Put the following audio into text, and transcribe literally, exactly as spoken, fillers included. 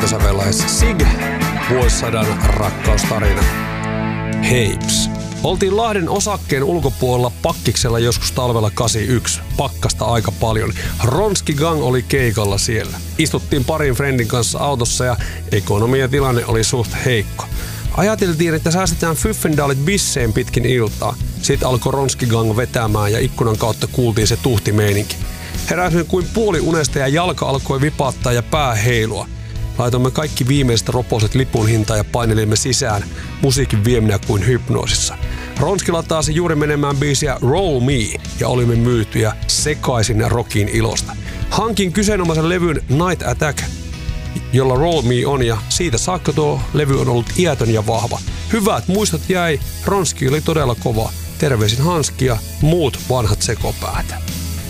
iltasävelläis Sig, vuosisadan rakkaustarina. Heips. Oltiin Lahden osakkeen ulkopuolella Pakkiksella joskus talvella kahdeksankymmentäyksi. Pakkasta aika paljon. Ronski Gang oli keikalla siellä. Istuttiin parin friendin kanssa autossa ja ekonomiatilanne oli suht heikko. Ajateltiin, että säästetään Fyffendaalit bisseen pitkin iltaa. Sitten alkoi Ronski Gang vetämään ja ikkunan kautta kuultiin se tuhtimeininki. Heräsimme kuin puoli unesta ja jalka alkoi vipaattaa ja pää heilua. Laitoimme kaikki viimeiset roposet lipun hintaan ja painelimme sisään, musiikin vieminä kuin hypnoosissa. Ronski lataasi juuri menemään biisiä Roll Me ja olimme myytyjä sekaisin rockin ilosta. Hankin kyseenomaisen levyn Night Attack, jolla Roll Me on, ja siitä saakka tuo levy on ollut iätön ja vahva. Hyvät muistot jäi, Ronski oli todella kova. Terveisin Hanski ja muut vanhat sekopäät.